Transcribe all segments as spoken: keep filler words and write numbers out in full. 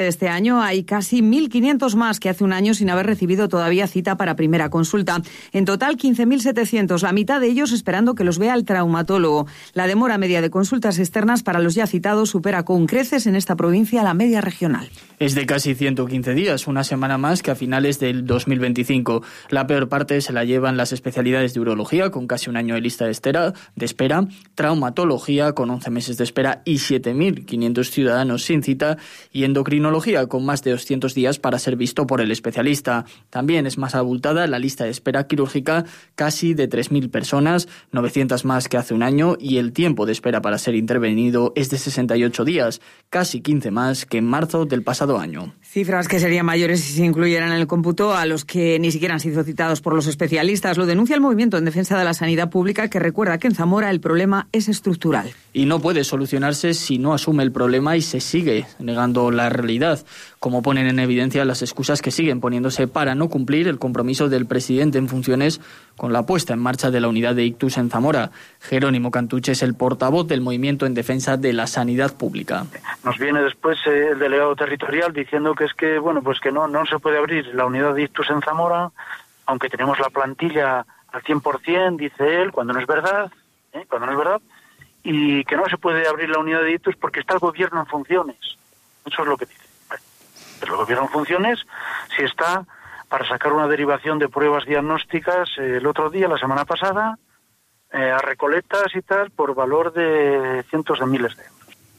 Este año hay casi mil quinientos más que hace un año sin haber recibido todavía cita para primera consulta. En total, quince mil setecientos, la mitad de ellos esperando que los vea el traumatólogo. La demora media de consultas externas para los ya citados supera con creces en esta provincia la media regional. Es de casi ciento quince días, una semana más que a finales del dos mil veinticinco. La peor parte se la llevan las especialidades de urología, con casi un año de lista de espera, de espera traumatología, con once meses de espera y siete mil quinientos ciudadanos sin cita, y endocrinología, con más de doscientos días para ser visto por el especialista. También es más abultada la lista de espera quirúrgica, casi de tres mil personas, novecientas más que hace un año, y el tiempo de espera para ser intervenido es de sesenta y ocho días, casi quince más que en marzo del pasado año. Cifras que serían mayores si se incluyeran en el cómputo a los que ni siquiera han sido citados por los especialistas. Lo denuncia el Movimiento en Defensa de la Sanidad Pública, que recuerda que en Zamora el problema es estructural. Y no puede solucionarse si no asume el problema y se sigue negando la realidad, como ponen en evidencia las excusas que siguen poniéndose para no cumplir el compromiso del presidente en funciones con la puesta en marcha de la unidad de ictus en Zamora. Jerónimo Cantuche es el portavoz del Movimiento en Defensa de la Sanidad Pública. Nos viene después eh, el delegado territorial diciendo que es que, bueno, pues que no, no se puede abrir la unidad de ictus en Zamora, aunque tenemos la plantilla al cien por ciento, dice él, cuando no es verdad, ¿eh? cuando no es verdad, y que no se puede abrir la unidad de ictus porque está el gobierno en funciones. Eso es lo que dice. Bueno, pero el gobierno en funciones, si está para sacar una derivación de pruebas diagnósticas eh, el otro día, la semana pasada, eh, a Recoletas y tal, por valor de cientos de miles de euros.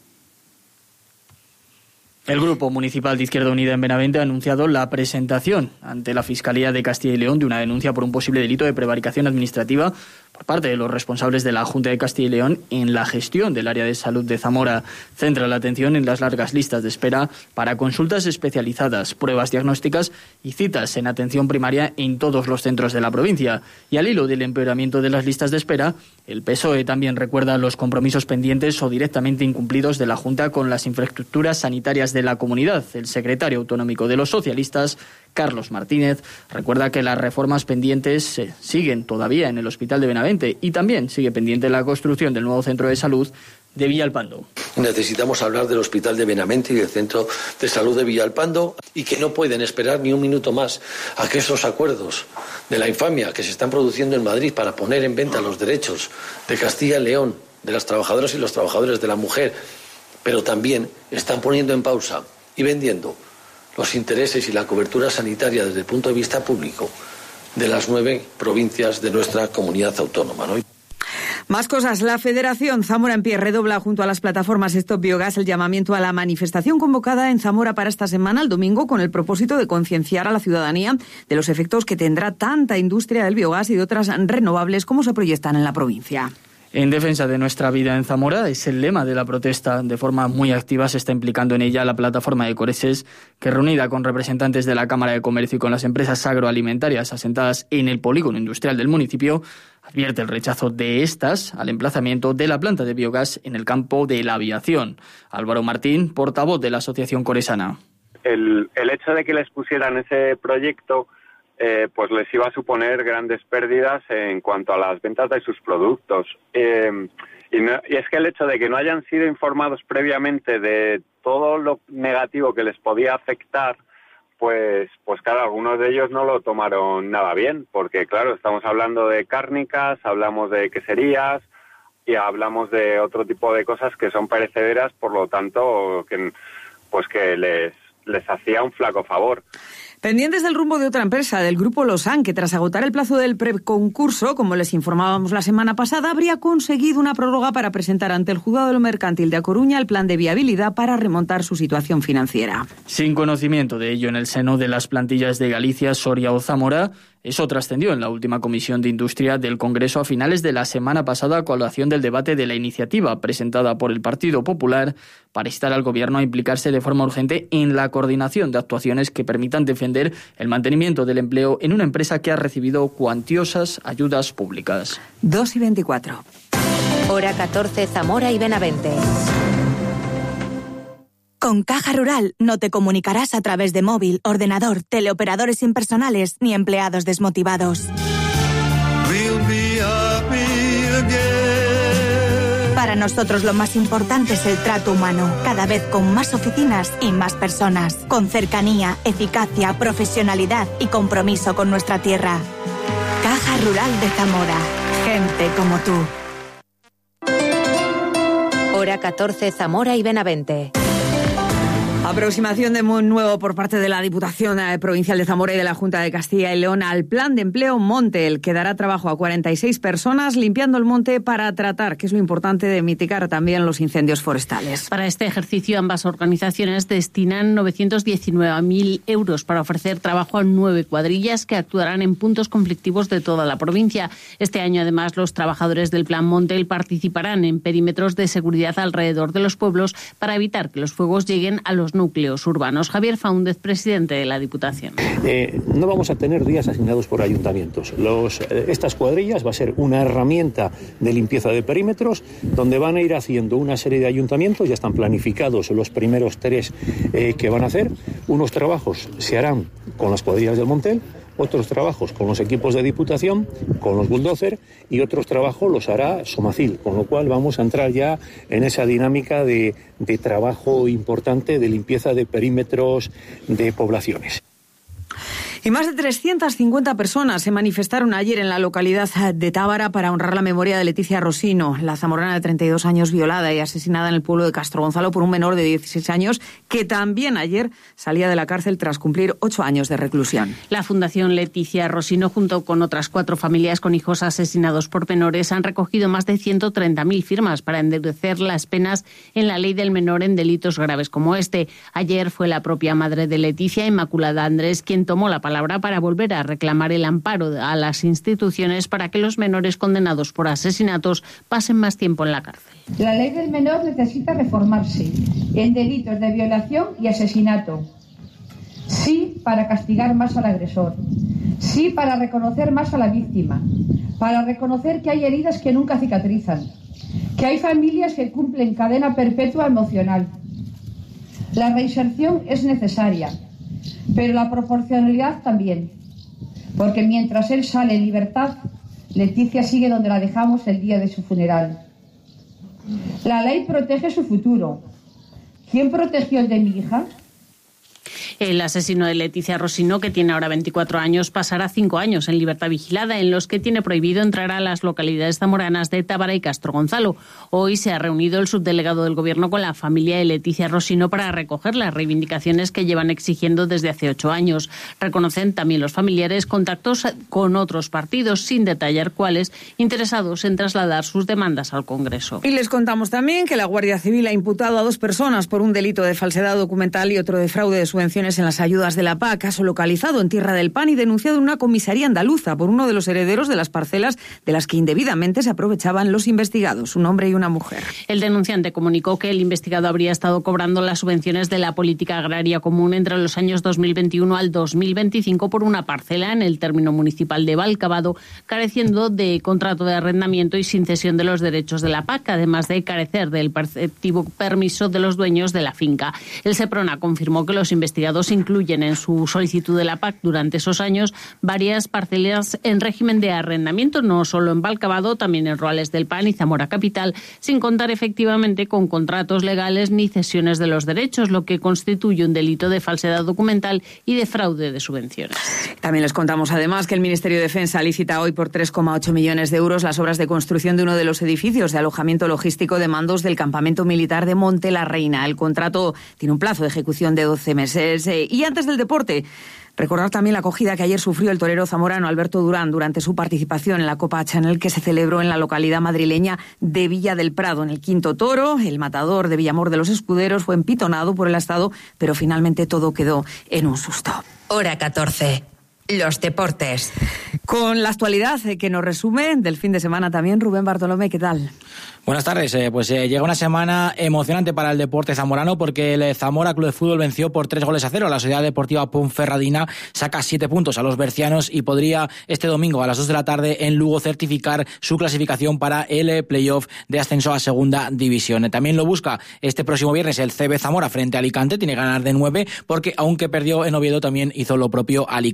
El Grupo Municipal de Izquierda Unida en Benavente ha anunciado la presentación ante la Fiscalía de Castilla y León de una denuncia por un posible delito de prevaricación administrativa por parte de los responsables de la Junta de Castilla y León en la gestión del área de salud de Zamora. Centra la atención en las largas listas de espera para consultas especializadas, pruebas diagnósticas y citas en atención primaria en todos los centros de la provincia. Y al hilo del empeoramiento de las listas de espera, el P S O E también recuerda los compromisos pendientes o directamente incumplidos de la Junta con las infraestructuras sanitarias de la comunidad. El secretario autonómico de los socialistas, Carlos Martínez, recuerda que las reformas pendientes eh, siguen todavía en el Hospital de Benavente y también sigue pendiente la construcción del nuevo centro de salud de Villalpando. Necesitamos hablar del Hospital de Benavente y del Centro de Salud de Villalpando, y que no pueden esperar ni un minuto más a que esos acuerdos de la infamia que se están produciendo en Madrid para poner en venta los derechos de Castilla y León, de las trabajadoras y los trabajadores de la mujer, pero también están poniendo en pausa y vendiendo los intereses y la cobertura sanitaria desde el punto de vista público de las nueve provincias de nuestra comunidad autónoma, ¿no? Más cosas. La Federación Zamora en Pie redobla junto a las plataformas Stop Biogas el llamamiento a la manifestación convocada en Zamora para esta semana, el domingo, con el propósito de concienciar a la ciudadanía de los efectos que tendrá tanta industria del biogás y de otras renovables como se proyectan en la provincia. En defensa de nuestra vida en Zamora es el lema de la protesta. De forma muy activa se está implicando en ella la plataforma de Coreses, que reunida con representantes de la Cámara de Comercio y con las empresas agroalimentarias asentadas en el polígono industrial del municipio, advierte el rechazo de estas al emplazamiento de la planta de biogás en el campo de la aviación. Álvaro Martín, portavoz de la Asociación Coresana. El, el hecho de que les pusieran ese proyecto Eh, pues les iba a suponer grandes pérdidas en cuanto a las ventas de sus productos. Eh, y, no, y es que el hecho de que no hayan sido informados previamente de todo lo negativo que les podía afectar, pues, pues claro, algunos de ellos no lo tomaron nada bien, porque claro, estamos hablando de cárnicas, hablamos de queserías y hablamos de otro tipo de cosas que son perecederas, por lo tanto, que, pues que les, les hacía un flaco favor. Pendientes del rumbo de otra empresa, del Grupo Losan, que tras agotar el plazo del preconcurso, como les informábamos la semana pasada, habría conseguido una prórroga para presentar ante el Juzgado de lo Mercantil de A Coruña el plan de viabilidad para remontar su situación financiera. Sin conocimiento de ello en el seno de las plantillas de Galicia, Soria o Zamora, eso trascendió en la última Comisión de Industria del Congreso a finales de la semana pasada a colación del debate de la iniciativa presentada por el Partido Popular para instar al Gobierno a implicarse de forma urgente en la coordinación de actuaciones que permitan defender el mantenimiento del empleo en una empresa que ha recibido cuantiosas ayudas públicas. dos y veinticuatro. Hora catorce, Zamora y Benavente. Con Caja Rural no te comunicarás a través de móvil, ordenador, teleoperadores impersonales ni empleados desmotivados. We'll be happy again. Para Para nosotros lo más importante es el trato humano, cada vez con más oficinas y más personas, con cercanía, eficacia, profesionalidad y compromiso con nuestra tierra. Caja Rural de Zamora, gente como tú. Hora catorce, Zamora y Benavente. Aproximación de muy nuevo por parte de la Diputación Provincial de Zamora y de la Junta de Castilla y León al Plan de Empleo Monte, que dará trabajo a cuarenta y seis personas limpiando el monte para tratar, que es lo importante, de mitigar también los incendios forestales. Para este ejercicio, ambas organizaciones destinan novecientos diecinueve mil euros para ofrecer trabajo a nueve cuadrillas que actuarán en puntos conflictivos de toda la provincia. Este año, además, los trabajadores del Plan Monte participarán en perímetros de seguridad alrededor de los pueblos para evitar que los fuegos lleguen a los núcleos urbanos. Javier Faúndez, presidente de la Diputación. Eh, no vamos a tener días asignados por ayuntamientos. Los, eh, estas cuadrillas va a ser una herramienta de limpieza de perímetros donde van a ir haciendo una serie de ayuntamientos, ya están planificados los primeros tres eh, que van a hacer. Unos trabajos se harán con las cuadrillas del Montel, otros trabajos con los equipos de Diputación, con los bulldozer, y otros trabajos los hará Somacil, con lo cual vamos a entrar ya en esa dinámica de, de trabajo importante de limpieza de perímetros de poblaciones. Y más de trescientas cincuenta personas se manifestaron ayer en la localidad de Tábara para honrar la memoria de Leticia Rosino, la zamorana de treinta y dos años violada y asesinada en el pueblo de Castro Gonzalo por un menor de dieciséis años que también ayer salía de la cárcel tras cumplir ocho años de reclusión. La Fundación Leticia Rosino, junto con otras cuatro familias con hijos asesinados por menores, han recogido más de ciento treinta mil firmas para endurecer las penas en la ley del menor en delitos graves como este. Ayer fue la propia madre de Leticia, Inmaculada Andrés, quien tomó la palabra para volver a reclamar el amparo a las instituciones para que los menores condenados por asesinatos pasen más tiempo en la cárcel. La ley del menor necesita reformarse en delitos de violación y asesinato. Sí, para castigar más al agresor. Sí, para reconocer más a la víctima. Para reconocer que hay heridas que nunca cicatrizan. Que hay familias que cumplen cadena perpetua emocional. La reinserción es necesaria, pero la proporcionalidad también, porque mientras él sale en libertad, Leticia sigue donde la dejamos el día de su funeral. La ley protege su futuro. ¿Quién protegió el de mi hija? El asesino de Leticia Rosino, que tiene ahora veinticuatro años, pasará cinco años en libertad vigilada, en los que tiene prohibido entrar a las localidades zamoranas de Tábara y Castro Gonzalo. Hoy se ha reunido el subdelegado del Gobierno con la familia de Leticia Rosino para recoger las reivindicaciones que llevan exigiendo desde hace ocho años. Reconocen también los familiares contactos con otros partidos, sin detallar cuáles, interesados en trasladar sus demandas al Congreso. Y les contamos también que la Guardia Civil ha imputado a dos personas por un delito de falsedad documental y otro de fraude de subvenciones en las ayudas de la P A C, caso localizado en Tierra del Pan y denunciado en una comisaría andaluza por uno de los herederos de las parcelas de las que indebidamente se aprovechaban los investigados, un hombre y una mujer. El denunciante comunicó que el investigado habría estado cobrando las subvenciones de la política agraria común entre los años dos mil veintiuno al dos mil veinticinco por una parcela en el término municipal de Valcabado, careciendo de contrato de arrendamiento y sin cesión de los derechos de la P A C, además de carecer del perceptivo permiso de los dueños de la finca. El Seprona confirmó que los investigados incluyen en su solicitud de la P A C durante esos años varias parcelas en régimen de arrendamiento, no solo en Valcabado, también en Roales del Pan y Zamora Capital, sin contar efectivamente con contratos legales ni cesiones de los derechos, lo que constituye un delito de falsedad documental y de fraude de subvenciones. También les contamos además que el Ministerio de Defensa licita hoy por tres coma ocho millones de euros las obras de construcción de uno de los edificios de alojamiento logístico de mandos del campamento militar de Monte la Reina. El contrato tiene un plazo de ejecución de doce meses. Y antes del deporte, recordar también la acogida que ayer sufrió el torero zamorano Alberto Durán durante su participación en la Copa Chanel, que se celebró en la localidad madrileña de Villa del Prado. En el quinto toro, el matador de Villamor de los Escuderos fue empitonado por el astado, pero finalmente todo quedó en un susto. Hora catorce. Los deportes. Con la actualidad que nos resume del fin de semana también, Rubén Bartolomé, ¿qué tal? Buenas tardes, eh, pues eh, llega una semana emocionante para el deporte zamorano porque el Zamora Club de Fútbol venció por tres goles a cero. La Sociedad Deportiva Ponferradina saca siete puntos a los bercianos y podría este domingo a las dos de la tarde en Lugo certificar su clasificación para el playoff de ascenso a segunda división. También lo busca este próximo viernes el C B Zamora frente a Alicante, tiene que ganar de nueve porque aunque perdió en Oviedo también hizo lo propio Alicante.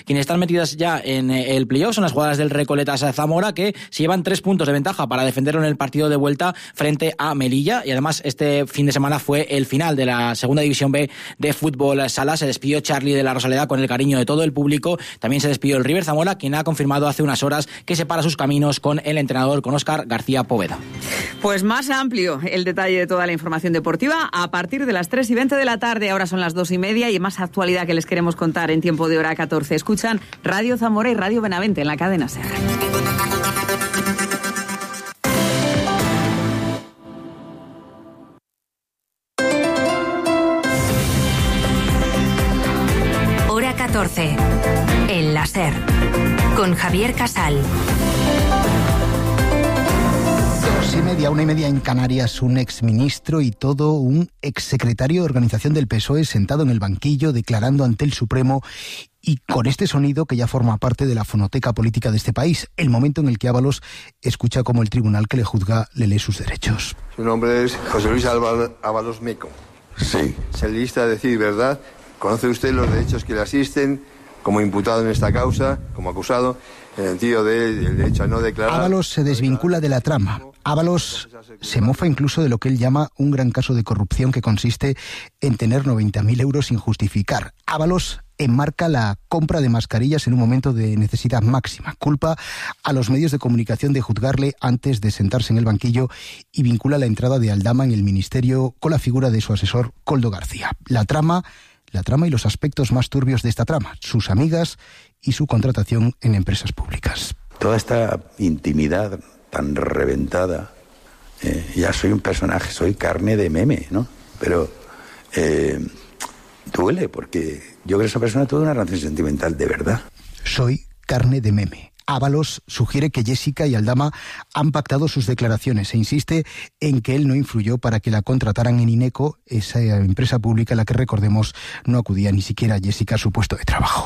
Quienes están metidas ya en el playoff son las jugadoras del Recoletas Zamora, que se llevan tres puntos de ventaja para defenderlo en el partido de vuelta frente a Melilla. Y además este fin de semana fue el final de la segunda división B de fútbol sala. Se despidió Charlie de la Rosaleda con el cariño de todo el público. También se despidió el River Zamora, quien ha confirmado hace unas horas que separa sus caminos con el entrenador, con Óscar García Poveda. Pues más amplio el detalle de toda la información deportiva a partir de las tres y veinte de la tarde. Ahora son las dos y media y más actualidad que les queremos contar en tiempo de hora catorce. Escuchan Radio Zamora y Radio Benavente en la cadena SER. Hora catorce. En la SER. Con Javier Casal. Dos y media, una y media en Canarias, un exministro y todo un exsecretario de organización del P S O E sentado en el banquillo declarando ante el Supremo y con este sonido que ya forma parte de la fonoteca política de este país, el momento en el que Ábalos escucha cómo el tribunal que le juzga le lee sus derechos. Su nombre es José Luis Ábalos Meco. Sí. Se lista a decir verdad. ¿Conoce usted los derechos que le asisten como imputado en esta causa, como acusado, en el sentido del derecho a no declarar? Ábalos se desvincula de la trama. Ábalos se mofa incluso de lo que él llama un gran caso de corrupción que consiste en tener noventa mil euros sin justificar. Ábalos enmarca la compra de mascarillas en un momento de necesidad máxima. Culpa a los medios de comunicación de juzgarle antes de sentarse en el banquillo y vincula la entrada de Aldama en el ministerio con la figura de su asesor Koldo García. La trama, la trama y los aspectos más turbios de esta trama, sus amigas y su contratación en empresas públicas. Toda esta intimidad tan reventada, eh, ya soy un personaje, soy carne de meme, ¿no? Pero eh, duele porque yo creo que esa persona tuvo una relación sentimental de verdad. Soy carne de meme. Ábalos sugiere que Jessica y Aldama han pactado sus declaraciones e insiste en que él no influyó para que la contrataran en Ineco, esa empresa pública a la que, recordemos, no acudía ni siquiera Jessica a su puesto de trabajo.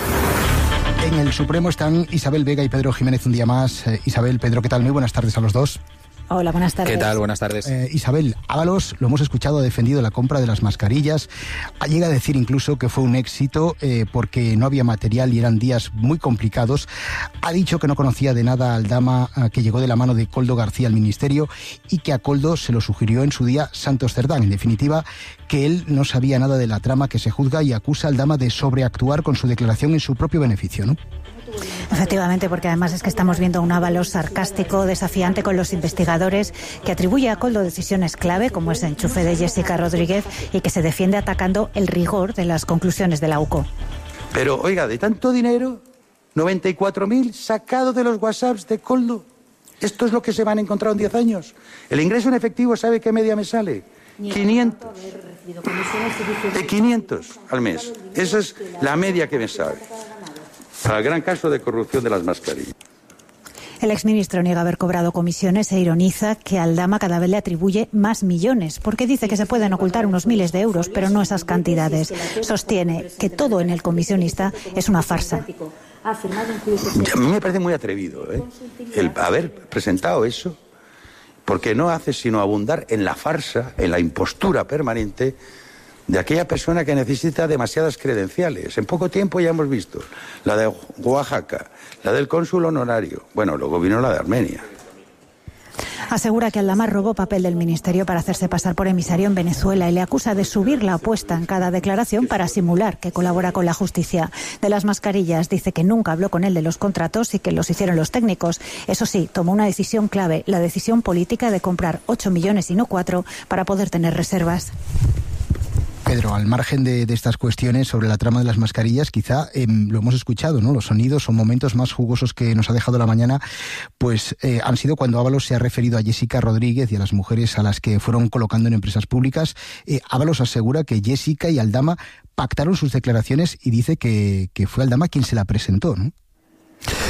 En el Supremo están Isabel Vega y Pedro Jiménez un día más. Eh, Isabel, Pedro, ¿qué tal? Muy buenas tardes a los dos. Hola, buenas tardes. ¿Qué tal? Buenas tardes. Eh, Isabel, Ábalos, lo hemos escuchado, ha defendido la compra de las mascarillas. Llega a decir incluso que fue un éxito eh, porque no había material y eran días muy complicados. Ha dicho que no conocía de nada a Aldama, eh, que llegó de la mano de Koldo García al ministerio y que a Koldo se lo sugirió en su día Santos Cerdán. En definitiva, que él no sabía nada de la trama que se juzga y acusa a Aldama de sobreactuar con su declaración en su propio beneficio, ¿no? Efectivamente, porque además es que estamos viendo un Ábalos sarcástico, desafiante con los investigadores, que atribuye a Koldo decisiones clave, como ese enchufe de Jessica Rodríguez, y que se defiende atacando el rigor de las conclusiones de la U C O. Pero, oiga, de tanto dinero, noventa y cuatro mil sacado de los WhatsApps de Koldo. Esto es lo que se van a encontrar en diez años. El ingreso en efectivo, ¿sabe qué media me sale? quinientos. De quinientos al mes. Esa es la media que me sale. Al gran caso de corrupción de las mascarillas. El exministro niega haber cobrado comisiones e ironiza que Aldama cada vez le atribuye más millones, porque dice que se pueden ocultar unos miles de euros, pero no esas cantidades. Sostiene que todo en el comisionista es una farsa. A mí me parece muy atrevido, ¿eh? el haber presentado eso, porque no hace sino abundar en la farsa, en la impostura permanente de aquella persona que necesita demasiadas credenciales. En poco tiempo ya hemos visto la de Oaxaca, la del cónsul honorario. Bueno, luego vino la de Armenia. Asegura que Aldama robó papel del ministerio para hacerse pasar por emisario en Venezuela y le acusa de subir la apuesta en cada declaración para simular que colabora con la justicia. De las mascarillas dice que nunca habló con él de los contratos y que los hicieron los técnicos. Eso sí, tomó una decisión clave, la decisión política de comprar ocho millones y no cuatro para poder tener reservas. Pedro, al margen de, de estas cuestiones sobre la trama de las mascarillas, quizá eh, lo hemos escuchado, ¿no? Los sonidos o momentos más jugosos que nos ha dejado la mañana, pues eh, han sido cuando Ábalos se ha referido a Jessica Rodríguez y a las mujeres a las que fueron colocando en empresas públicas. Eh, Ábalos asegura que Jessica y Aldama pactaron sus declaraciones y dice que, que fue Aldama quien se la presentó, ¿no?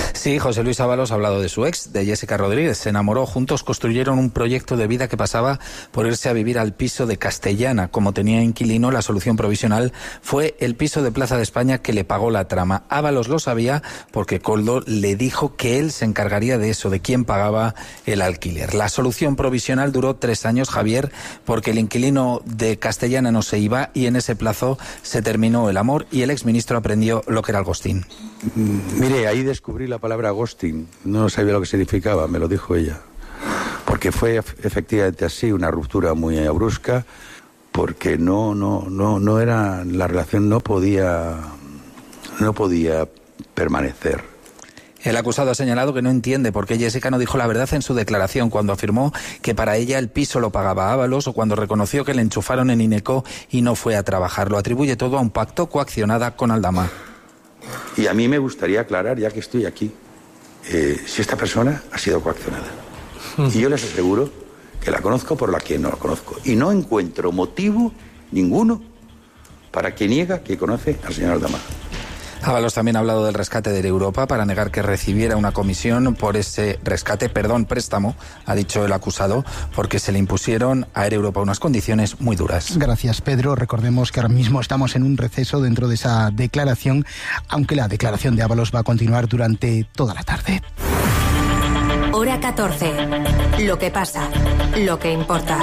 Sí, José Luis Ábalos ha hablado de su ex, de Jessica Rodríguez. Se enamoró, juntos construyeron un proyecto de vida que pasaba por irse a vivir al piso de Castellana. Como tenía inquilino, la solución provisional fue el piso de Plaza de España que le pagó la trama. Ábalos lo sabía porque Koldo le dijo que él se encargaría de eso, de quién pagaba el alquiler. La solución provisional duró tres años, Javier, porque el inquilino de Castellana no se iba y en ese plazo se terminó el amor y el exministro aprendió lo que era el ghosting. Mire, ahí descubrí la palabra ghosting. No sabía lo que significaba, me lo dijo ella. Porque fue efectivamente así, una ruptura muy brusca, porque no, no, no, no era, la relación no podía, no podía permanecer. El acusado ha señalado que no entiende por qué Jessica no dijo la verdad en su declaración cuando afirmó que para ella el piso lo pagaba Ábalos o cuando reconoció que le enchufaron en Ineco y no fue a trabajar. Lo atribuye todo a un pacto coaccionada con Aldama. Y a mí me gustaría aclarar, ya que estoy aquí, eh, si esta persona ha sido coaccionada. Y yo les aseguro que la conozco por la que no la conozco. Y no encuentro motivo ninguno para que niega que conoce al señor Aldama. Ábalos también ha hablado del rescate de Europa para negar que recibiera una comisión por ese rescate, perdón, préstamo, ha dicho el acusado, porque se le impusieron a Air Europa unas condiciones muy duras. Gracias, Pedro. Recordemos que ahora mismo estamos en un receso dentro de esa declaración, aunque la declaración de Ábalos va a continuar durante toda la tarde. Hora catorce. Lo que pasa, lo que importa.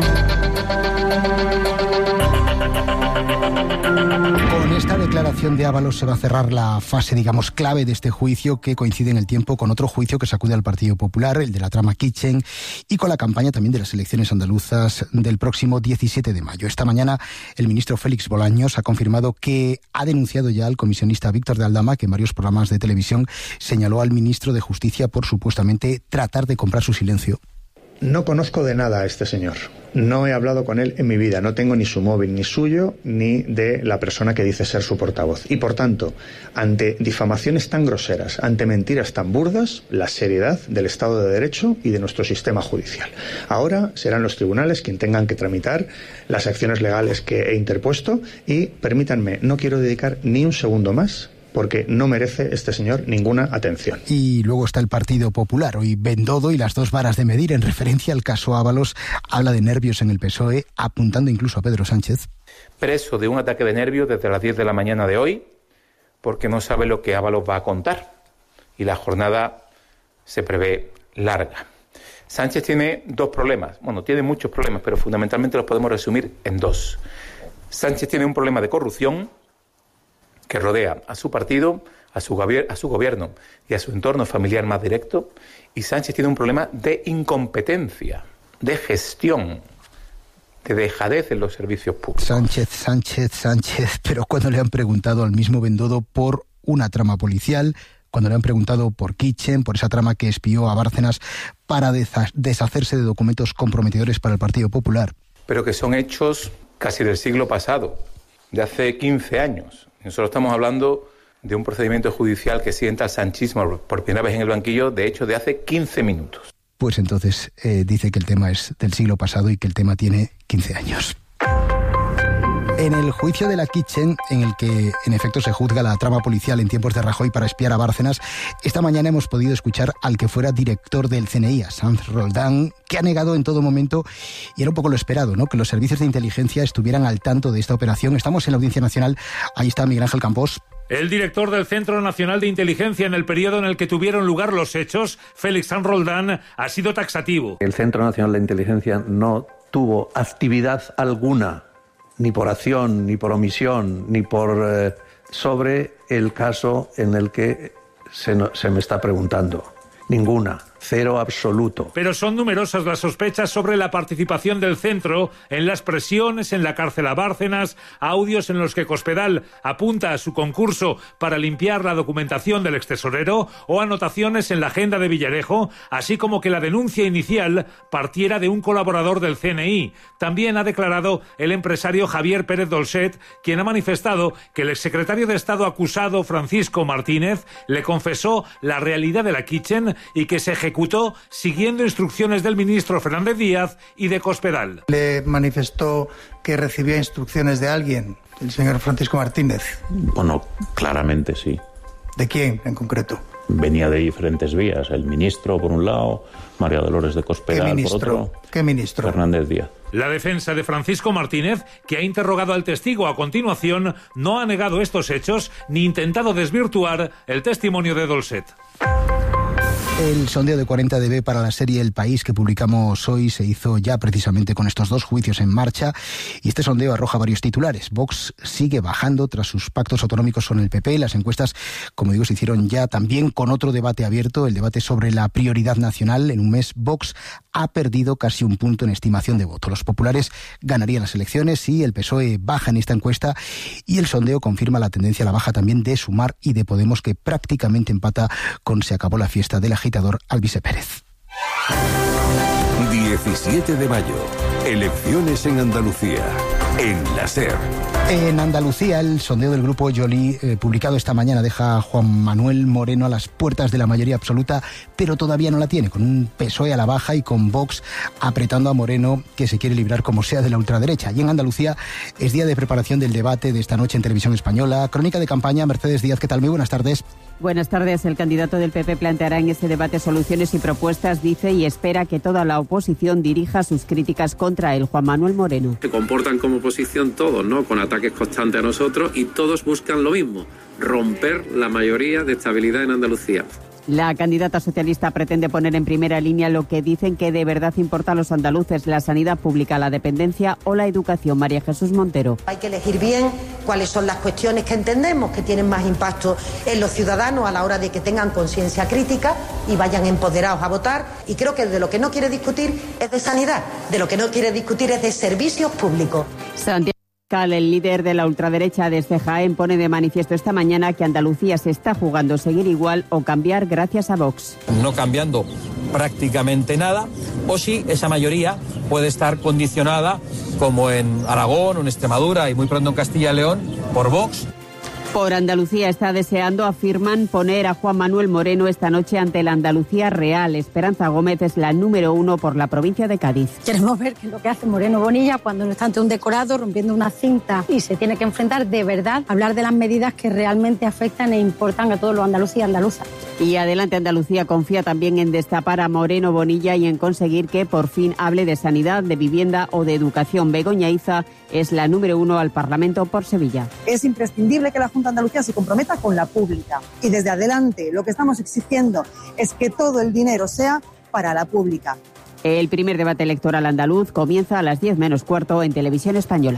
Con esta declaración de Ábalos se va a cerrar la fase, digamos, clave de este juicio, que coincide en el tiempo con otro juicio que sacude al Partido Popular, el de la trama Kitchen, y con la campaña también de las elecciones andaluzas del próximo diecisiete de mayo. Esta mañana el ministro Félix Bolaños ha confirmado que ha denunciado ya al comisionista Víctor de Aldama, que en varios programas de televisión señaló al ministro de Justicia por supuestamente tratar de comprar su silencio. No conozco de nada a este señor. No he hablado con él en mi vida. No tengo ni su móvil, ni suyo, ni de la persona que dice ser su portavoz. Y por tanto, ante difamaciones tan groseras, ante mentiras tan burdas, la seriedad del Estado de Derecho y de nuestro sistema judicial. Ahora serán los tribunales quienes tengan que tramitar las acciones legales que he interpuesto y, permítanme, no quiero dedicar ni un segundo más porque no merece este señor ninguna atención. Y luego está el Partido Popular. Hoy Bendodo y las dos varas de medir en referencia al caso Ábalos habla de nervios en el P S O E, apuntando incluso a Pedro Sánchez. Preso de un ataque de nervios desde las diez de la mañana de hoy, porque no sabe lo que Ábalos va a contar. Y la jornada se prevé larga. Sánchez tiene dos problemas. Bueno, tiene muchos problemas, pero fundamentalmente los podemos resumir en dos. Sánchez tiene un problema de corrupción que rodea a su partido, a su, a su gobierno y a su entorno familiar más directo, y Sánchez tiene un problema de incompetencia, de gestión, de dejadez en los servicios públicos. Sánchez, Sánchez, Sánchez, pero cuando le han preguntado al mismo Bendodo por una trama policial, cuando le han preguntado por Kitchen, por esa trama que espió a Bárcenas para deshacerse de documentos comprometedores para el Partido Popular. Pero que son hechos casi del siglo pasado, de hace quince años. Nosotros estamos hablando de un procedimiento judicial que sienta al sanchismo por primera vez en el banquillo, de hecho, de hace quince minutos. Pues entonces eh, dice que el tema es del siglo pasado y que el tema tiene quince años. En el juicio de la Kitchen, en el que en efecto se juzga la trama policial en tiempos de Rajoy para espiar a Bárcenas, esta mañana hemos podido escuchar al que fuera director del C N I, a Sanz Roldán, que ha negado en todo momento, y era un poco lo esperado, ¿no?, que los servicios de inteligencia estuvieran al tanto de esta operación. Estamos en la Audiencia Nacional, ahí está Miguel Ángel Campos. El director del Centro Nacional de Inteligencia en el periodo en el que tuvieron lugar los hechos, Félix Sanz Roldán, ha sido taxativo. El Centro Nacional de Inteligencia no tuvo actividad alguna, ni por acción, ni por omisión, ni por eh, sobre el caso en el que se, no, se me está preguntando. Ninguna. Cero absoluto. Pero son numerosas las sospechas sobre la participación del centro en las presiones en la cárcel a Bárcenas, audios en los que Cospedal apunta a su concurso para limpiar la documentación del extesorero o anotaciones en la agenda de Villarejo, así como que la denuncia inicial partiera de un colaborador del C N I. También ha declarado el empresario Javier Pérez Dolcet, quien ha manifestado que el exsecretario de Estado acusado, Francisco Martínez, le confesó la realidad de la Kitchen y que se ejecutó siguiendo instrucciones del ministro Fernández Díaz y de Cospedal. Le manifestó que recibía instrucciones de alguien, el señor Francisco Martínez. Bueno, claramente sí. ¿De quién en concreto? venía de diferentes vías. El ministro, por un lado, María Dolores de Cospedal, por otro. ¿Qué ministro? Fernández Díaz. La defensa de Francisco Martínez, que ha interrogado al testigo a continuación, no ha negado estos hechos ni intentado desvirtuar el testimonio de Dolcet. El sondeo de cuarenta D B para la serie El País que publicamos hoy se hizo ya precisamente con estos dos juicios en marcha y este sondeo arroja varios titulares. Vox sigue bajando tras sus pactos autonómicos con el P P. Las encuestas, como digo, se hicieron ya también con otro debate abierto, el debate sobre la prioridad nacional. En un mes, Vox ha perdido casi un punto en estimación de voto. Los populares ganarían las elecciones y el P S O E baja en esta encuesta y el sondeo confirma la tendencia a la baja también de Sumar y de Podemos, que prácticamente empata con Se acabó la fiesta del agitador Alvise Pérez. diecisiete de mayo, elecciones en Andalucía, en la SER. En Andalucía, el sondeo del grupo Joly, eh, publicado esta mañana, deja a Juan Manuel Moreno a las puertas de la mayoría absoluta, pero todavía no la tiene, con un P S O E a la baja y con Vox apretando a Moreno, que se quiere librar como sea de la ultraderecha. Y en Andalucía es día de preparación del debate de esta noche en Televisión Española. Crónica de campaña, Mercedes Díaz, ¿qué tal? Muy buenas tardes. Buenas tardes. El candidato del P P planteará en ese debate soluciones y propuestas, dice, y espera que toda la oposición dirija sus críticas contra él. Juan Manuel Moreno. Se comportan como oposición todos, ¿no? Con ataques constantes a nosotros y todos buscan lo mismo, romper la mayoría de estabilidad en Andalucía. La candidata socialista pretende poner en primera línea lo que dicen que de verdad importa a los andaluces: la sanidad pública, la dependencia o la educación. María Jesús Montero. Hay que elegir bien cuáles son las cuestiones que entendemos que tienen más impacto en los ciudadanos a la hora de que tengan conciencia crítica y vayan empoderados a votar. Y creo que de lo que no quiere discutir es de sanidad, de lo que no quiere discutir es de servicios públicos. Santiago, el líder de la ultraderecha desde Jaén, pone de manifiesto esta mañana que Andalucía se está jugando seguir igual o cambiar gracias a Vox. No cambiando prácticamente nada, o si esa mayoría puede estar condicionada, como en Aragón o en Extremadura y muy pronto en Castilla y León, por Vox. Por Andalucía está deseando, afirman, poner a Juan Manuel Moreno esta noche ante la Andalucía real. Esperanza Gómez es la número uno por la provincia de Cádiz. Queremos ver qué es lo que hace Moreno Bonilla cuando no está ante un decorado rompiendo una cinta y se tiene que enfrentar de verdad a hablar de las medidas que realmente afectan e importan a todos los andaluces y andaluzas. Y Adelante Andalucía confía también en destapar a Moreno Bonilla y en conseguir que por fin hable de sanidad, de vivienda o de educación. Begoña Iza es la número uno al Parlamento por Sevilla. Es imprescindible que la Junta de Andalucía se comprometa con la pública. Y desde Adelante lo que estamos exigiendo es que todo el dinero sea para la pública. El primer debate electoral andaluz comienza a las diez menos cuarto en Televisión Española.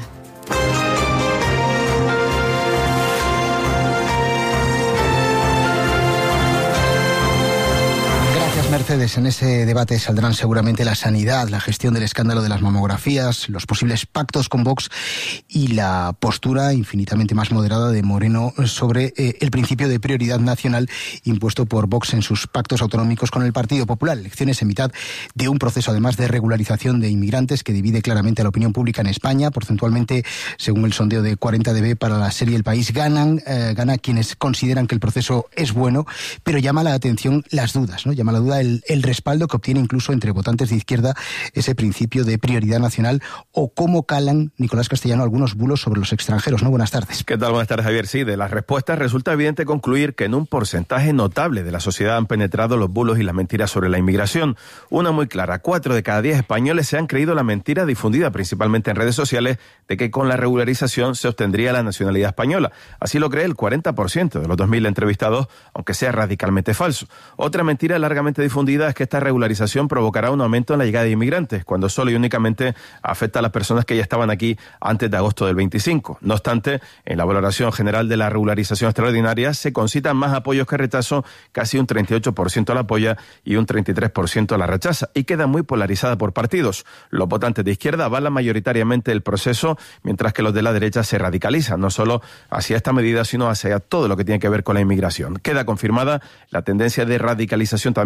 Mercedes, en ese debate saldrán seguramente la sanidad, la gestión del escándalo de las mamografías, los posibles pactos con Vox y la postura infinitamente más moderada de Moreno sobre eh, el principio de prioridad nacional impuesto por Vox en sus pactos autonómicos con el Partido Popular. Elecciones en mitad de un proceso además de regularización de inmigrantes que divide claramente a la opinión pública en España. Porcentualmente, según el sondeo de cuarenta D B para la serie El País, ganan, eh, gana quienes consideran que el proceso es bueno, pero llama la atención las dudas, ¿no? Llama la duda el, el respaldo que obtiene incluso entre votantes de izquierda ese principio de prioridad nacional, o cómo calan, Nicolás Castellano, algunos bulos sobre los extranjeros, ¿no? Buenas tardes. ¿Qué tal? Buenas tardes, Javier. Sí, de las respuestas resulta evidente concluir que en un porcentaje notable de la sociedad han penetrado los bulos y las mentiras sobre la inmigración. Una muy clara: cuatro de cada diez españoles se han creído la mentira difundida principalmente en redes sociales de que con la regularización se obtendría la nacionalidad española. Así lo cree el cuarenta por ciento de los dos mil entrevistados, aunque sea radicalmente falso. Otra mentira largamente difundida es que esta regularización provocará un aumento en la llegada de inmigrantes, cuando solo y únicamente afecta a las personas que ya estaban aquí antes de agosto del veinticinco. No obstante, en la valoración general de la regularización extraordinaria se concitan más apoyos que rechazo, casi un treinta y ocho por ciento la apoya y un treinta y tres por ciento la rechaza, y queda muy polarizada por partidos. Los votantes de izquierda avalan mayoritariamente el proceso, mientras que los de la derecha se radicalizan, no solo hacia esta medida, sino hacia todo lo que tiene que ver con la inmigración. Queda confirmada la tendencia de radicalización también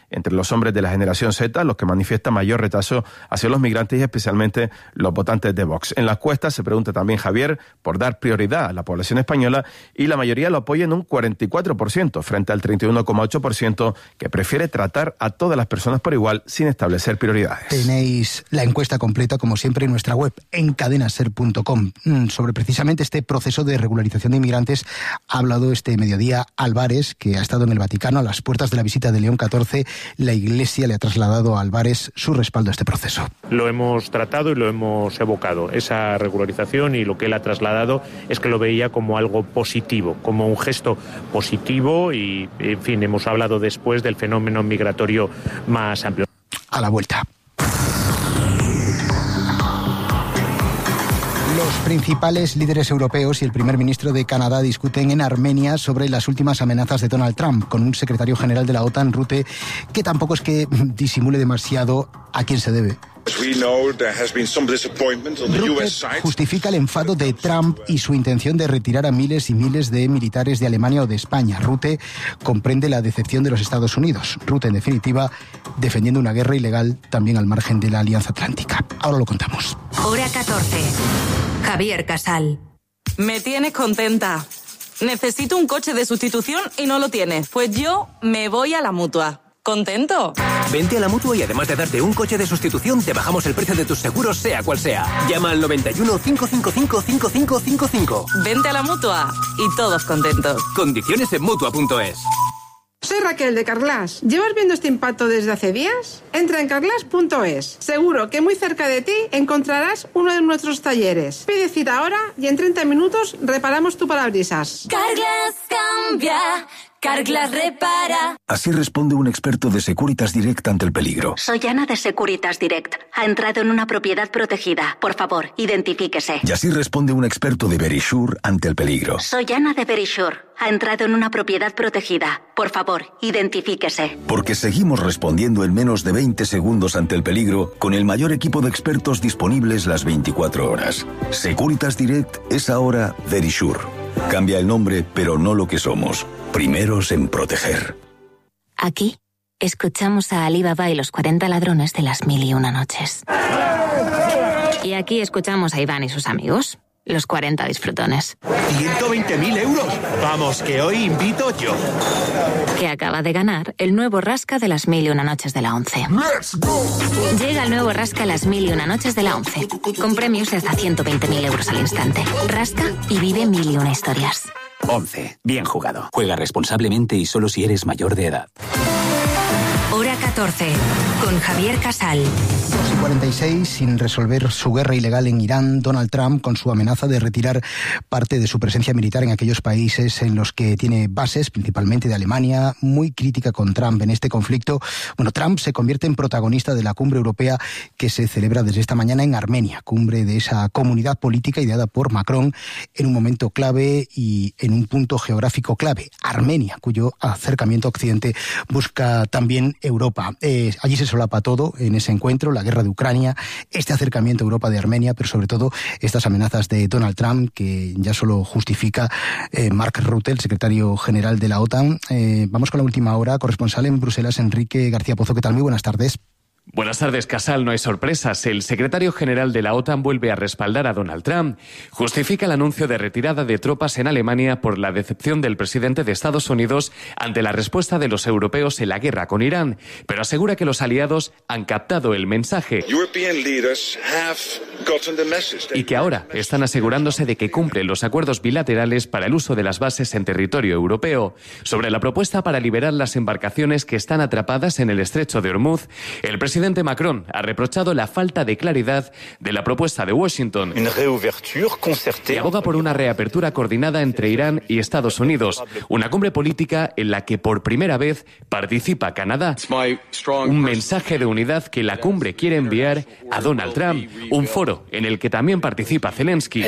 entre los hombres de la generación Z, los que manifiestan mayor rechazo hacia los migrantes y especialmente los votantes de Vox. En la encuesta se pregunta también Javier por dar prioridad a la población española y la mayoría lo apoya en un cuarenta y cuatro por ciento frente al treinta y uno coma ocho por ciento que prefiere tratar a todas las personas por igual sin establecer prioridades. Tenéis la encuesta completa, como siempre, en nuestra web, en cadenaser punto com. Sobre precisamente este proceso de regularización de inmigrantes ha hablado este mediodía Álvarez, que ha estado en el Vaticano a las puertas de la visita de León catorce. La Iglesia le ha trasladado a Álvarez su respaldo a este proceso. Lo hemos tratado y lo hemos evocado. Esa regularización, y lo que él ha trasladado es que lo veía como algo positivo, como un gesto positivo y, en fin, hemos hablado después del fenómeno migratorio más amplio. A la vuelta. Los principales líderes europeos y el primer ministro de Canadá discuten en Armenia sobre las últimas amenazas de Donald Trump, con un secretario general de la OTAN, Rutte, que tampoco es que disimule demasiado a quién se debe. Rutte justifica el enfado de Trump y su intención de retirar a miles y miles de militares de Alemania o de España. Rutte comprende la decepción de los Estados Unidos. Rutte, en definitiva, defendiendo una guerra ilegal también al margen de la Alianza Atlántica. Ahora lo contamos. Hora catorce. Javier Casal. Me tienes contenta. Necesito un coche de sustitución y no lo tienes. Pues yo me voy a la Mutua. ¿Contento? Vente a la Mutua y además de darte un coche de sustitución, te bajamos el precio de tus seguros, sea cual sea. Llama al noventa y uno, cinco cinco cinco, cinco cinco cinco cinco. Vente a la Mutua y todos contentos. Condiciones en Mutua punto es. Soy Raquel de Carglass. ¿Llevas viendo este impacto desde hace días? Entra en carglass punto es. Seguro que muy cerca de ti encontrarás uno de nuestros talleres. Pide cita ahora y en treinta minutos reparamos tu parabrisas. Carglass cambia. Carglass repara. Así responde un experto de Securitas Direct ante el peligro. Soy Ana de Securitas Direct. Ha entrado en una propiedad protegida. Por favor, identifíquese. Y así responde un experto de Verisure ante el peligro. Soy Ana de Verisure. Ha entrado en una propiedad protegida. Por favor, identifíquese. Porque seguimos respondiendo en menos de veinte segundos ante el peligro con el mayor equipo de expertos disponibles las veinticuatro horas. Securitas Direct es ahora Verisure. Cambia el nombre, pero no lo que somos. Primeros en proteger. Aquí escuchamos a Ali Baba y los cuarenta ladrones de las mil y una noches. Y aquí escuchamos a Iván y sus amigos, los cuarenta disfrutones. ¡ciento veinte mil euros! Vamos, que hoy invito yo. Que acaba de ganar el nuevo Rasca de las mil y una noches de la once. ¡Let's go! Llega el nuevo Rasca las mil y una noches de la once, con premios de hasta ciento veinte mil euros al instante. Rasca y vive mil y una historias. once. Bien jugado. Juega responsablemente y solo si eres mayor de edad. Hora catorce. Con Javier Casal. dos y cuarenta y seis, sin resolver su guerra ilegal en Irán, Donald Trump, con su amenaza de retirar parte de su presencia militar en aquellos países en los que tiene bases, principalmente de Alemania, muy crítica con Trump en este conflicto. Bueno, Trump se convierte en protagonista de la cumbre europea que se celebra desde esta mañana en Armenia, cumbre de esa comunidad política ideada por Macron en un momento clave y en un punto geográfico clave, Armenia, cuyo acercamiento a Occidente busca también Europa. Eh, allí se solapa todo en ese encuentro, la guerra de Ucrania, este acercamiento a Europa de Armenia, pero sobre todo estas amenazas de Donald Trump, que ya solo justifica eh, Mark Rutte, el secretario general de la OTAN. Eh, vamos con la última hora. Corresponsal en Bruselas, Enrique García Pozo. ¿Qué tal? Muy buenas tardes. Buenas tardes, Casal. No hay sorpresas. El secretario general de la OTAN vuelve a respaldar a Donald Trump. Justifica el anuncio de retirada de tropas en Alemania por la decepción del presidente de Estados Unidos ante la respuesta de los europeos en la guerra con Irán, pero asegura que los aliados han captado el mensaje y que ahora están asegurándose de que cumplen los acuerdos bilaterales para el uso de las bases en territorio europeo. Sobre la propuesta para liberar las embarcaciones que están atrapadas en el estrecho de Hormuz, el presidente El presidente Macron ha reprochado la falta de claridad de la propuesta de Washington y aboga por una reapertura coordinada entre Irán y Estados Unidos, una cumbre política en la que por primera vez participa Canadá. Un mensaje de unidad que la cumbre quiere enviar a Donald Trump, un foro en el que también participa Zelensky,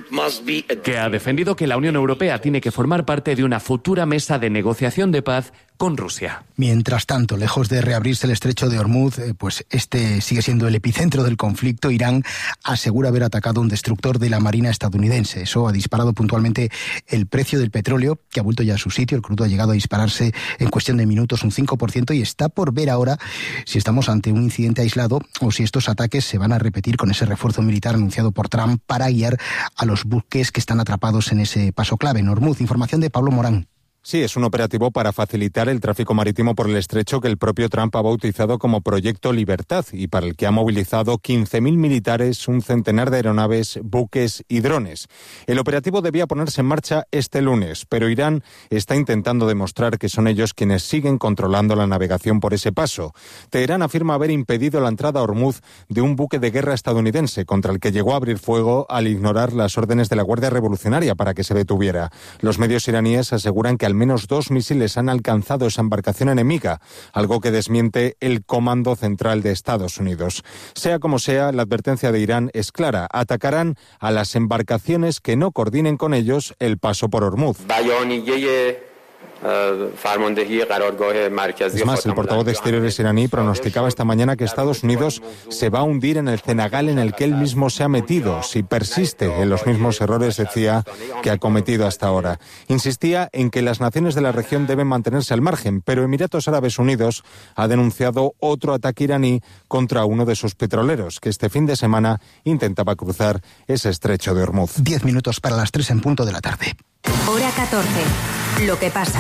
que ha defendido que la Unión Europea tiene que formar parte de una futura mesa de negociación de paz con Rusia. Mientras tanto, lejos de reabrirse el estrecho de Hormuz, eh, pues este sigue siendo el epicentro del conflicto. Irán asegura haber atacado un destructor de la Marina estadounidense. Eso ha disparado puntualmente el precio del petróleo, que ha vuelto ya a su sitio. El crudo ha llegado a dispararse en cuestión de minutos un cinco por ciento y está por ver ahora si estamos ante un incidente aislado o si estos ataques se van a repetir con ese refuerzo militar anunciado por Trump para guiar a los buques que están atrapados en ese paso clave en Hormuz. Información de Pablo Morán. Sí, es un operativo para facilitar el tráfico marítimo por el estrecho que el propio Trump ha bautizado como Proyecto Libertad y para el que ha movilizado quince mil militares, un centenar de aeronaves, buques y drones. El operativo debía ponerse en marcha este lunes, pero Irán está intentando demostrar que son ellos quienes siguen controlando la navegación por ese paso. Teherán afirma haber impedido la entrada a Hormuz de un buque de guerra estadounidense contra el que llegó a abrir fuego al ignorar las órdenes de la Guardia Revolucionaria para que se detuviera. Los medios iraníes aseguran que al menos dos misiles han alcanzado esa embarcación enemiga, algo que desmiente el Comando Central de Estados Unidos. Sea como sea, la advertencia de Irán es clara: atacarán a las embarcaciones que no coordinen con ellos el paso por Hormuz. Es más, el portavoz de Exteriores iraní pronosticaba esta mañana que Estados Unidos se va a hundir en el cenagal en el que él mismo se ha metido, si persiste en los mismos errores, decía, que ha cometido hasta ahora. Insistía en que las naciones de la región deben mantenerse al margen, pero Emiratos Árabes Unidos ha denunciado otro ataque iraní contra uno de sus petroleros, que este fin de semana intentaba cruzar ese estrecho de Hormuz. Diez minutos para las tres en punto de la tarde. Hora catorce. Lo que pasa.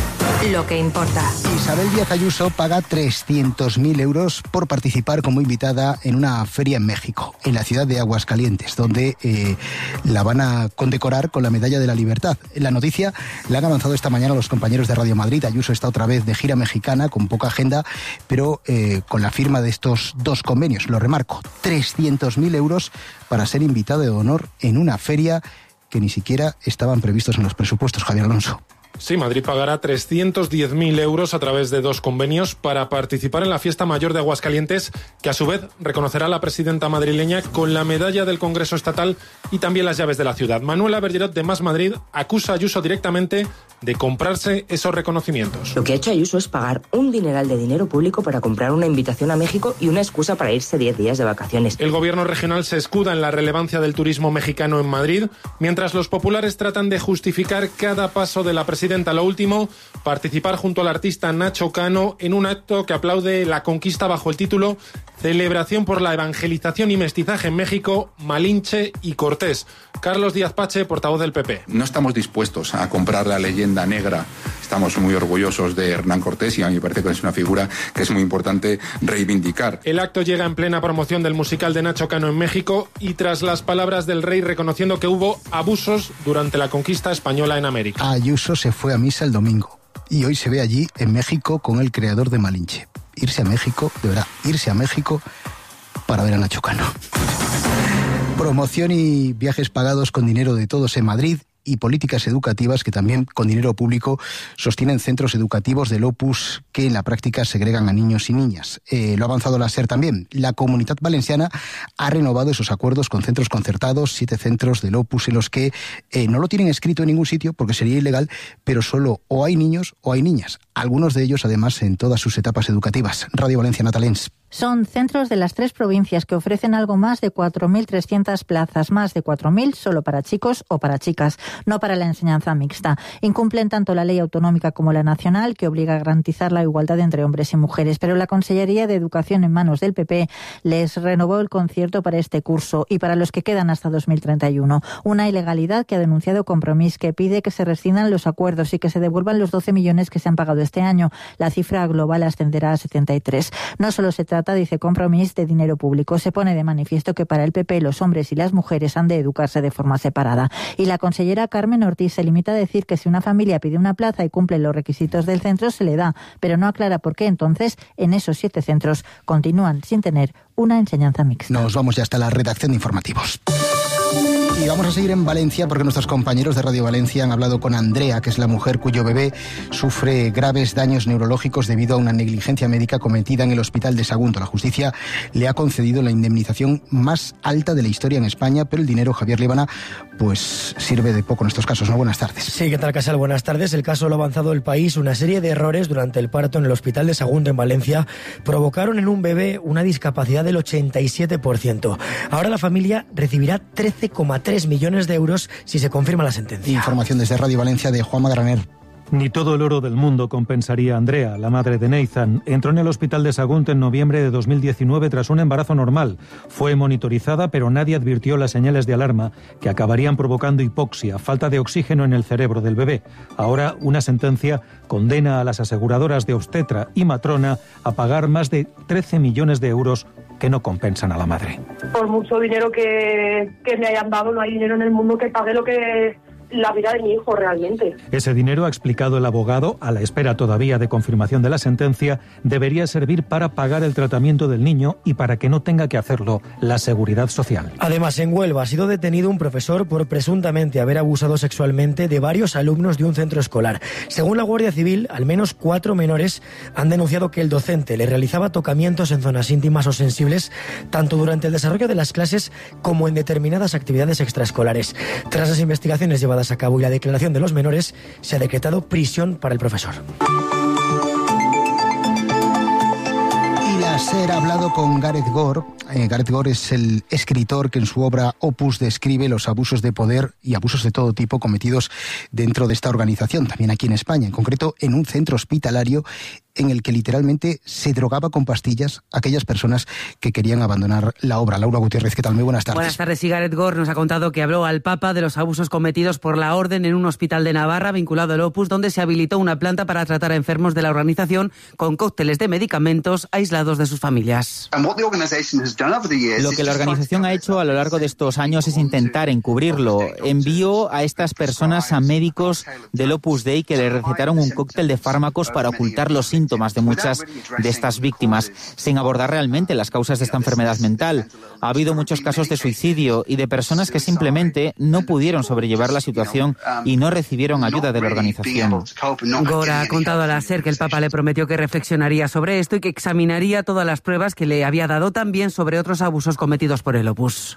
Lo que importa. Isabel Díaz Ayuso paga trescientos mil euros por participar como invitada en una feria en México, en la ciudad de Aguascalientes, donde eh, la van a condecorar con la Medalla de la Libertad. La noticia la han avanzado esta mañana los compañeros de Radio Madrid. Ayuso está otra vez de gira mexicana, con poca agenda, pero eh, con la firma de estos dos convenios. Lo remarco, trescientos mil euros para ser invitada de honor en una feria que ni siquiera estaban previstos en los presupuestos. Javier Alonso. Sí, Madrid pagará trescientos diez mil euros a través de dos convenios para participar en la fiesta mayor de Aguascalientes, que a su vez reconocerá a la presidenta madrileña con la medalla del Congreso Estatal y también las llaves de la ciudad. Manuela Bergerot, de Más Madrid, acusa a Ayuso directamente de comprarse esos reconocimientos. Lo que ha hecho Ayuso es pagar un dineral de dinero público para comprar una invitación a México y una excusa para irse diez días de vacaciones. El gobierno regional se escuda en la relevancia del turismo mexicano en Madrid, mientras los populares tratan de justificar cada paso de la presidenta. Lo último, participar junto al artista Nacho Cano en un acto que aplaude la conquista bajo el título Celebración por la Evangelización y Mestizaje en México, Malinche y Cortés. Carlos Díaz Pache, portavoz del P P. No estamos dispuestos a comprar la leyenda negra. Estamos muy orgullosos de Hernán Cortés y a mí me parece que es una figura que es muy importante reivindicar. El acto llega en plena promoción del musical de Nacho Cano en México y tras las palabras del rey reconociendo que hubo abusos durante la conquista española en América. Ayuso se fue a misa el domingo y hoy se ve allí en México con el creador de Malinche. Irse a México, de verdad, irse a México para ver a Nacho Cano. Promoción y viajes pagados con dinero de todos en Madrid y políticas educativas que también con dinero público sostienen centros educativos del Opus que en la práctica segregan a niños y niñas. Eh, lo ha avanzado la SER también. La Comunitat Valenciana ha renovado esos acuerdos con centros concertados, siete centros del Opus en los que eh, no lo tienen escrito en ningún sitio porque sería ilegal, pero solo o hay niños o hay niñas. Algunos de ellos además en todas sus etapas educativas. Radio Valencia, Natalens. Son centros de las tres provincias que ofrecen algo más de cuatro mil trescientas plazas, más de cuatro mil solo para chicos o para chicas, no para la enseñanza mixta. Incumplen tanto la ley autonómica como la nacional, que obliga a garantizar la igualdad entre hombres y mujeres. Pero la Consellería de Educación, en manos del P P, les renovó el concierto para este curso y para los que quedan hasta dos mil treinta y uno. Una ilegalidad que ha denunciado Compromís, que pide que se rescindan los acuerdos y que se devuelvan los doce millones que se han pagado este año. La cifra global ascenderá a setenta y tres. No solo se trata, dice Compromís, de dinero público. Se pone de manifiesto que para el P P los hombres y las mujeres han de educarse de forma separada. Y la consellera Carmen Ortiz se limita a decir que si una familia pide una plaza y cumple los requisitos del centro, se le da, pero no aclara por qué entonces en esos siete centros continúan sin tener una enseñanza mixta. Nos vamos ya hasta la redacción de informativos. Y vamos a seguir en Valencia porque nuestros compañeros de Radio Valencia han hablado con Andrea, que es la mujer cuyo bebé sufre graves daños neurológicos debido a una negligencia médica cometida en el hospital de Sagunto. La justicia le ha concedido la indemnización más alta de la historia en España, pero el dinero, Javier Líbana, pues sirve de poco en estos casos, ¿no? Buenas tardes. Sí, ¿qué tal, Casal? Buenas tardes. El caso lo ha avanzado el país. Una serie de errores durante el parto en el hospital de Sagunto, en Valencia, provocaron en un bebé una discapacidad del ochenta y siete por ciento. Ahora la familia recibirá trece coma tres millones de euros si se confirma la sentencia. Información desde Radio Valencia de Juanma Graner. Ni todo el oro del mundo compensaría a Andrea, la madre de Nathan. Entró en el hospital de Sagunto en noviembre de dos mil diecinueve tras un embarazo normal. Fue monitorizada, pero nadie advirtió las señales de alarma que acabarían provocando hipoxia, falta de oxígeno en el cerebro del bebé. Ahora, una sentencia condena a las aseguradoras de obstetra y matrona a pagar más de trece millones de euros que no compensan a la madre. Por mucho dinero que, que me hayan dado, no hay dinero en el mundo que pague lo que la vida de mi hijo realmente. Ese dinero, ha explicado el abogado, a la espera todavía de confirmación de la sentencia, debería servir para pagar el tratamiento del niño y para que no tenga que hacerlo la Seguridad Social. Además, en Huelva ha sido detenido un profesor por presuntamente haber abusado sexualmente de varios alumnos de un centro escolar. Según la Guardia Civil, al menos cuatro menores han denunciado que el docente le realizaba tocamientos en zonas íntimas o sensibles, tanto durante el desarrollo de las clases como en determinadas actividades extraescolares. Tras las investigaciones llevadas a cabo y la declaración de los menores, se ha decretado prisión para el profesor. Y la SER ha hablado con Gareth Gore. Eh, Gareth Gore es el escritor que en su obra Opus describe los abusos de poder y abusos de todo tipo cometidos dentro de esta organización, también aquí en España, en concreto en un centro hospitalario en el que literalmente se drogaba con pastillas a aquellas personas que querían abandonar la obra. Laura Gutiérrez, ¿qué tal? Muy buenas tardes. Buenas tardes. Y Gareth Gore nos ha contado que habló al Papa de los abusos cometidos por la Orden en un hospital de Navarra vinculado al Opus, donde se habilitó una planta para tratar a enfermos de la organización con cócteles de medicamentos aislados de sus familias. Lo que la organización ha hecho a lo largo de estos años es intentar encubrirlo. Envió a estas personas a médicos del Opus Dei que le recetaron un cóctel de fármacos para ocultar los síntomas de muchas de estas víctimas, sin abordar realmente las causas de esta enfermedad mental. Ha habido muchos casos de suicidio y de personas que simplemente no pudieron sobrellevar la situación y no recibieron ayuda de la organización. Gore ha contado a la SER que el Papa le prometió que reflexionaría sobre esto y que examinaría todas las pruebas que le había dado, también sobre otros abusos cometidos por el Opus.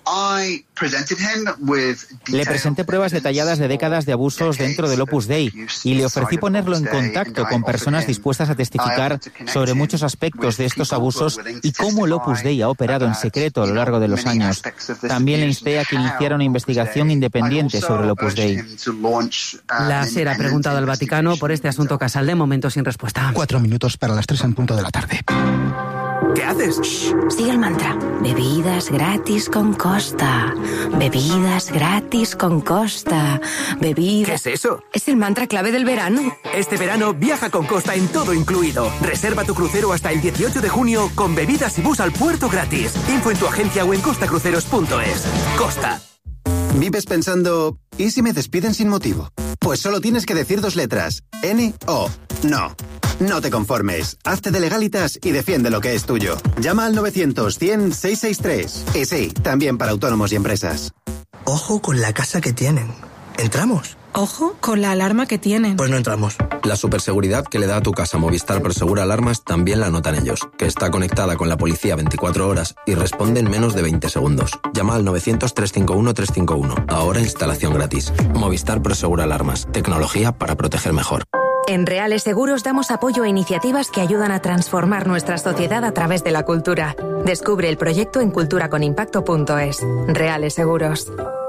Le presenté pruebas detalladas de décadas de abusos dentro del Opus Dei y le ofrecí ponerlo en contacto con personas dispuestas a testificar sobre muchos aspectos de estos abusos y cómo el Opus Dei ha operado en secreto a lo largo de los años. También le insté a que iniciara una investigación independiente sobre el Opus Dei. La SER ha preguntado al Vaticano por este asunto, Casal, de momento sin respuesta. Cuatro minutos para las tres en punto de la tarde. ¿Qué haces? Shh, sigue el mantra. Bebidas gratis con Costa. Bebidas gratis con Costa. Bebidas... ¿Qué es eso? Es el mantra clave del verano. Este verano viaja con Costa en todo incluido. Reserva tu crucero hasta el dieciocho de junio con bebidas y bus al puerto gratis. Info en tu agencia o en costacruceros punto es. Costa. ¿Vives pensando, ¿y si me despiden sin motivo? Pues solo tienes que decir dos letras. N O. No. No te conformes. Hazte de Legalitas y defiende lo que es tuyo. Llama al novecientos cien seiscientos sesenta y tres. Y sí, también para autónomos y empresas. Ojo con la casa que tienen. ¿Entramos? Ojo con la alarma que tienen. Pues no entramos. La superseguridad que le da a tu casa Movistar Prosegura Alarmas también la notan ellos, que está conectada con la policía veinticuatro horas y responde en menos de veinte segundos. Llama al novecientos, trescientos cincuenta y uno, trescientos cincuenta y uno. Ahora instalación gratis. Movistar Prosegura Alarmas. Tecnología para proteger mejor. En Reales Seguros damos apoyo a iniciativas que ayudan a transformar nuestra sociedad a través de la cultura. Descubre el proyecto en cultura con impacto punto es. Reales Seguros.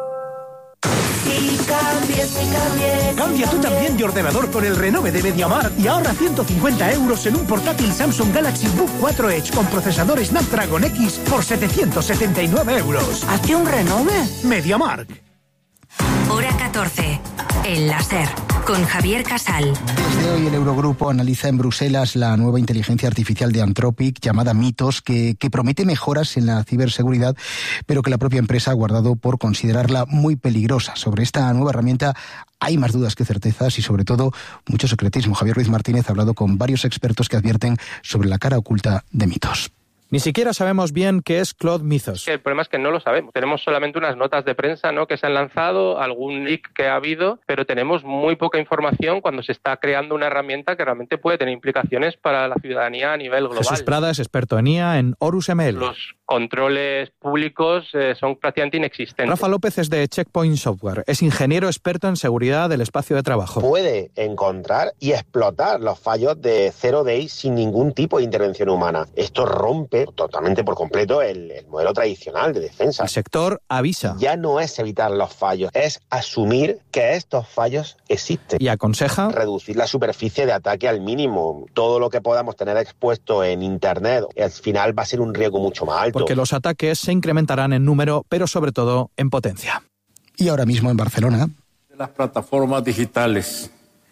Cambia tú también de ordenador con el renove de MediaMarkt y ahorra ciento cincuenta euros en un portátil Samsung Galaxy Book cuatro Edge con procesador Snapdragon X por setecientos setenta y nueve euros. ¿Hace un renove? MediaMarkt. Hora catorce. El láser. Con Javier Casal. Desde hoy el Eurogrupo analiza en Bruselas la nueva inteligencia artificial de Anthropic llamada Mythos, que, que promete mejoras en la ciberseguridad, pero que la propia empresa ha guardado por considerarla muy peligrosa. Sobre esta nueva herramienta hay más dudas que certezas y sobre todo mucho secretismo. Javier Ruiz Martínez ha hablado con varios expertos que advierten sobre la cara oculta de Mythos. Ni siquiera sabemos bien qué es Cloud Mythos. El problema es que no lo sabemos. Tenemos solamente unas notas de prensa, ¿no?, que se han lanzado, algún leak que ha habido, pero tenemos muy poca información cuando se está creando una herramienta que realmente puede tener implicaciones para la ciudadanía a nivel global. Jesús Prada es experto en I A en Horus M L. Los controles públicos eh, son prácticamente inexistentes. Rafa López es de Checkpoint Software. Es ingeniero experto en seguridad del espacio de trabajo. Puede encontrar y explotar los fallos de Zero Day sin ningún tipo de intervención humana. Esto rompe totalmente por completo el, el modelo tradicional de defensa. El sector avisa. Ya no es evitar los fallos, es asumir que estos fallos existen. Y aconseja reducir la superficie de ataque al mínimo. Todo lo que podamos tener expuesto en Internet, al final va a ser un riesgo mucho más alto. Porque los ataques se incrementarán en número, pero sobre todo en potencia. Y ahora mismo en Barcelona, las plataformas digitales.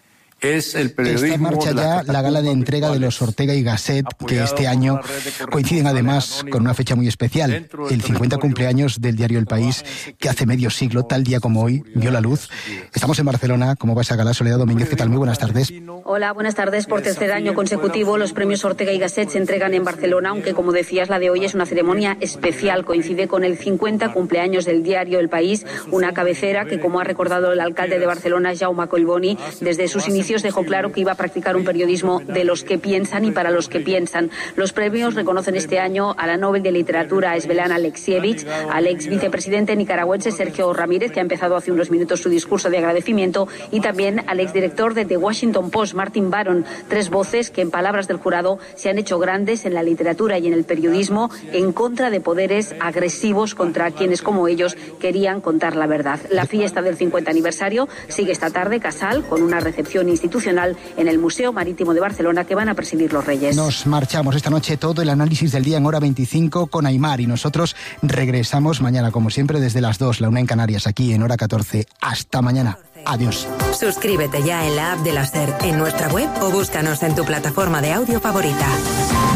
Es el periodismo. Está en marcha ya la gala de entrega de los Ortega y Gasset, que este año coinciden además con una fecha muy especial, el cincuenta cumpleaños del diario El País, que hace medio siglo, tal día como hoy, vio la luz. Estamos en Barcelona. ¿Cómo va esa gala? Soledad Domínguez, ¿qué tal? Muy buenas tardes. Hola, buenas tardes. Por tercer año consecutivo, los premios Ortega y Gasset se entregan en Barcelona, aunque, como decías, la de hoy es una ceremonia especial. Coincide con el cincuenta cumpleaños del diario El País, una cabecera que, como ha recordado el alcalde de Barcelona, Jaume Collboni, desde sus inicios dejó claro que iba a practicar un periodismo de los que piensan y para los que piensan. Los premios reconocen este año a la Nobel de Literatura Svetlana Alexievich, al ex vicepresidente nicaragüense Sergio Ramírez, que ha empezado hace unos minutos su discurso de agradecimiento, y también al exdirector de The Washington Post, Martin Baron, tres voces que, en palabras del jurado, se han hecho grandes en la literatura y en el periodismo en contra de poderes agresivos contra quienes, como ellos, querían contar la verdad. La fiesta del cincuenta aniversario sigue esta tarde, Casal, con una recepción institucional en el Museo Marítimo de Barcelona que van a presidir los Reyes. Nos marchamos esta noche, todo el análisis del día en hora veinticinco con Aimar, y nosotros regresamos mañana, como siempre, desde las dos, la una en Canarias, aquí en hora catorce. Hasta mañana. Adiós. Suscríbete ya en la app de la SER, en nuestra web o búscanos en tu plataforma de audio favorita.